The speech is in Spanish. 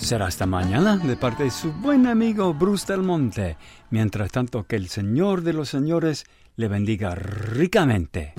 Será hasta mañana de parte de su buen amigo Bruce Del Monte. Mientras tanto, que el Señor de los Señores le bendiga ricamente.